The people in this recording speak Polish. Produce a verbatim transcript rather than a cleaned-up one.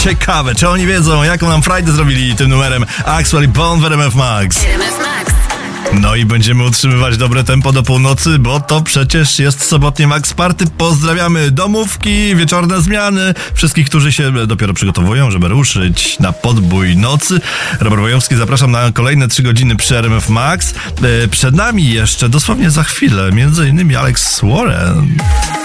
Ciekawe, czy oni wiedzą, jaką nam Friday zrobili tym numerem Axwell i Bone w R M F Max. R M F Max. No i będziemy utrzymywać dobre tempo do północy, bo to przecież jest sobotnie Max Party. Pozdrawiamy domówki, wieczorne zmiany, wszystkich, którzy się dopiero przygotowują, żeby ruszyć na podbój nocy. Robert Wojewski, zapraszam na kolejne trzy godziny przy R M F Max. Przed nami jeszcze dosłownie za chwilę między innymi Alex Warren.